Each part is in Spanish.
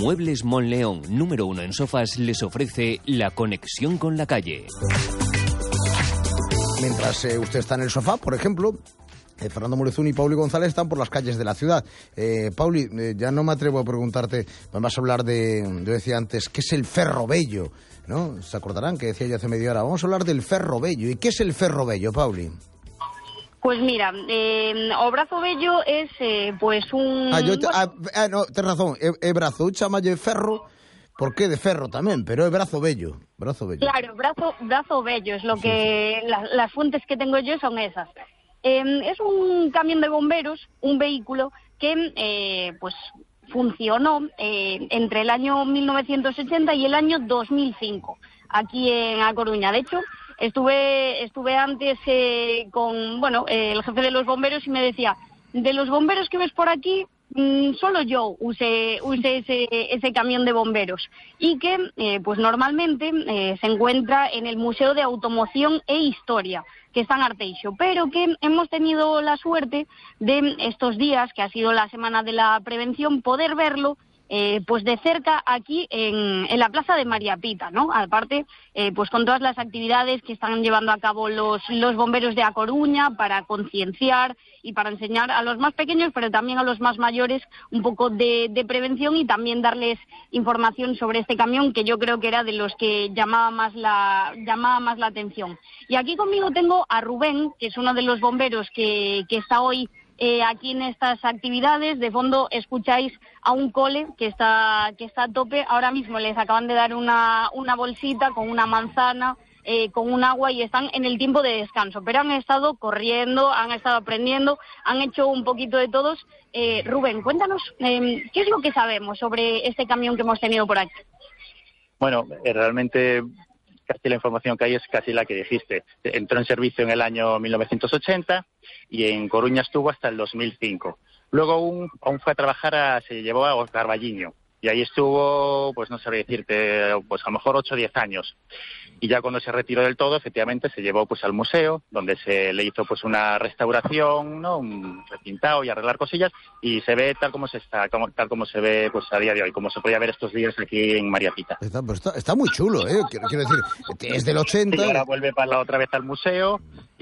Muebles Monleón, número 1 en sofás, les ofrece la conexión con la calle. Mientras usted está en el sofá, por ejemplo, Fernando Murezún y Pauli González están por las calles de la ciudad. Pauli, ya no me atrevo a preguntarte, vas a hablar yo decía antes, ¿qué es el Ferrobello? ¿No? ¿Se acordarán que decía yo hace media hora? Vamos a hablar del Ferrobello. ¿Y qué es el Ferrobello, Pauli? Pues mira, o brazo bello es pues un... no, tienes razón, brazo, un chamalle de ferro, ¿por qué de ferro también? Pero es brazo bello. Claro, brazo bello, es lo que... Las fuentes que tengo yo son esas. Es un camión de bomberos, un vehículo que pues funcionó entre el año 1980 y el año 2005, aquí en A Coruña. De hecho, estuve antes con el jefe de los bomberos y me decía, de los bomberos que ves por aquí, solo yo usé ese camión de bomberos, y que pues normalmente se encuentra en el Museo de Automoción e Historia, que está en Arteixo, pero que hemos tenido la suerte de estos días, que ha sido la semana de la prevención, poder verlo pues de cerca aquí en la plaza de María Pita, ¿no? Aparte, pues con todas las actividades que están llevando a cabo los bomberos de A Coruña para concienciar y para enseñar a los más pequeños, pero también a los más mayores, un poco de prevención, y también darles información sobre este camión, que yo creo que era de los que llamaba más la atención. Y aquí conmigo tengo a Rubén, que es uno de los bomberos que está hoy aquí en estas actividades. De fondo escucháis a un cole que está a tope. Ahora mismo les acaban de dar una bolsita con una manzana, con un agua, y están en el tiempo de descanso. Pero han estado corriendo, han estado aprendiendo, han hecho un poquito de todos. Rubén, cuéntanos, ¿qué es lo que sabemos sobre este camión que hemos tenido por aquí? Bueno, realmente casi la información que hay es casi la que dijiste. Entró en servicio en el año 1980 y en Coruña estuvo hasta el 2005. Luego aún fue a trabajar, se llevó a Carballiño, y ahí estuvo, pues no sabría decirte, pues a lo mejor 8 o 10 años. Y ya cuando se retiró del todo, efectivamente, se llevó pues al museo, donde se le hizo pues una restauración, ¿no? Un repintado y arreglar cosillas, y se ve tal como se ve pues a día de hoy, como se podía ver estos días aquí en María Pita. Está muy chulo, ¿eh? Quiero decir, es del 80... Sí, ahora vuelve otra vez al museo,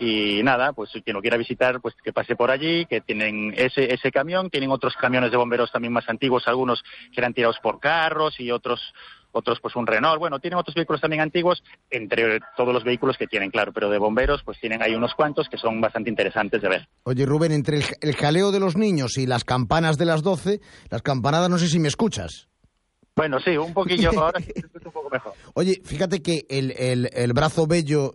y nada, pues quien lo quiera visitar, pues que pase por allí, que tienen ese camión, tienen otros camiones de bomberos también más antiguos, algunos que eran tirados por carros, y otros pues un Renault. Bueno, tienen otros vehículos también antiguos, entre todos los vehículos que tienen, claro, pero de bomberos pues tienen ahí unos cuantos que son bastante interesantes de ver. Oye, Rubén, entre el jaleo de los niños y las campanas de las 12, las campanadas, no sé si me escuchas. Bueno, sí, un poquillo, ahora sí te escucho un poco mejor. Oye, fíjate que el brazo bello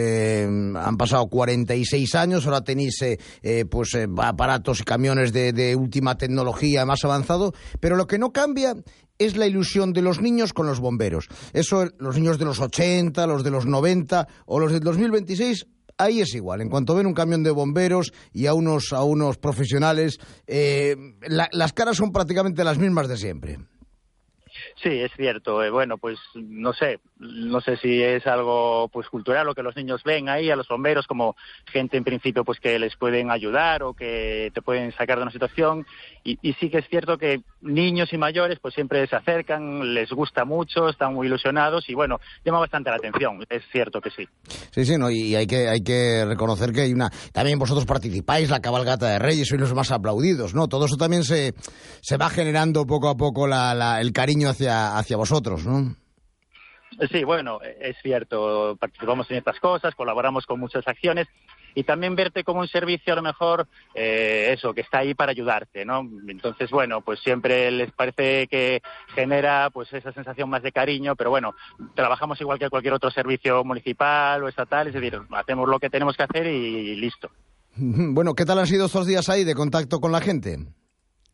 han pasado 46 años, ahora tenéis aparatos y camiones de última tecnología, más avanzado, pero lo que no cambia es la ilusión de los niños con los bomberos. Eso, los niños de los 80, los de los 90 o los del 2026... Ahí es igual, en cuanto ven un camión de bomberos y a unos profesionales, las caras son prácticamente las mismas de siempre. Sí, es cierto. Bueno, pues no sé si es algo pues cultural o que los niños ven ahí a los bomberos como gente en principio pues que les pueden ayudar o que te pueden sacar de una situación, y sí que es cierto que niños y mayores pues siempre se acercan, les gusta mucho, están muy ilusionados y bueno, llama bastante la atención, es cierto que sí. Sí, no, y hay que reconocer que hay también vosotros participáis, la cabalgata de Reyes, sois los más aplaudidos, ¿no? Todo eso también se va generando poco a poco el cariño hacia vosotros, ¿no? Sí, bueno, es cierto, participamos en estas cosas, colaboramos con muchas acciones, y también verte como un servicio a lo mejor, que está ahí para ayudarte, ¿no? Entonces, bueno, pues siempre les parece que genera pues esa sensación más de cariño, pero bueno, trabajamos igual que cualquier otro servicio municipal o estatal, es decir, hacemos lo que tenemos que hacer y listo. Bueno, ¿qué tal han sido estos días ahí de contacto con la gente?